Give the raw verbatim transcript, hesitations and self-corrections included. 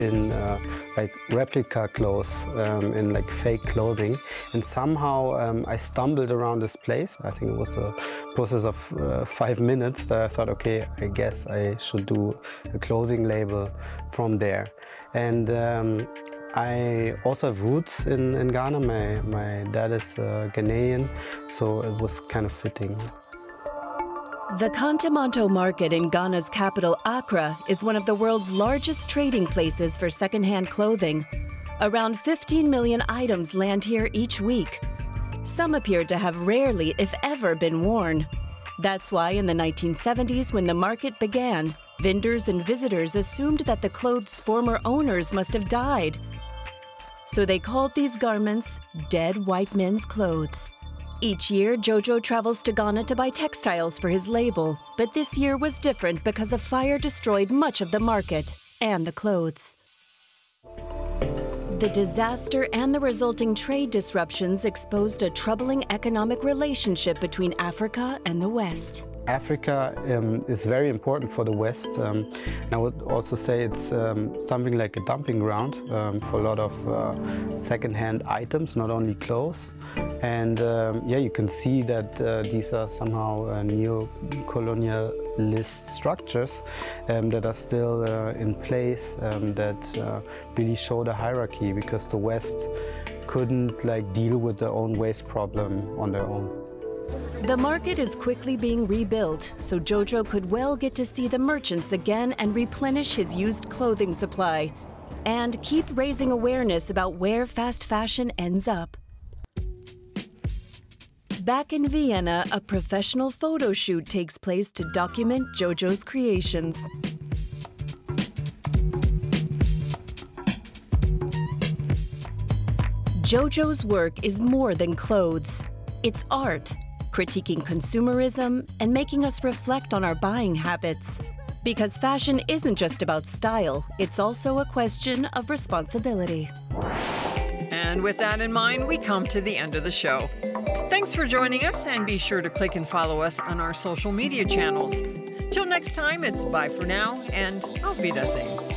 in uh, like replica clothes, um, in like fake clothing, and somehow um, I stumbled around this place. I think it was a process of uh, five minutes that I thought, okay, I guess I should do a clothing label from there. And um, I also have roots in, in Ghana. My, my dad is uh, Ghanaian, so it was kind of fitting. The Kantamanto market in Ghana's capital, Accra, is one of the world's largest trading places for secondhand clothing. Around fifteen million items land here each week. Some appear to have rarely, if ever, been worn. That's why in the nineteen seventies, when the market began, vendors and visitors assumed that the clothes' former owners must have died. So they called these garments dead white men's clothes. Each year, Jojo travels to Ghana to buy textiles for his label, but this year was different because a fire destroyed much of the market and the clothes. The disaster and the resulting trade disruptions exposed a troubling economic relationship between Africa and the West. Africa um, is very important for the West. Um, and I would also say it's um, something like a dumping ground um, for a lot of uh, second-hand items, not only clothes. And um, yeah, you can see that uh, these are somehow uh, neo-colonialist structures um, that are still uh, in place, um, that uh, really show the hierarchy, because the West couldn't like deal with their own waste problem on their own. The market is quickly being rebuilt, so Jojo could well get to see the merchants again and replenish his used clothing supply, and keep raising awareness about where fast fashion ends up. Back in Vienna, a professional photo shoot takes place to document Jojo's creations. Jojo's work is more than clothes. It's art, critiquing consumerism and making us reflect on our buying habits. Because fashion isn't just about style, it's also a question of responsibility. And with that in mind, we come to the end of the show. Thanks for joining us, and be sure to click and follow us on our social media channels. Till next time, it's bye for now and auf Wiedersehen.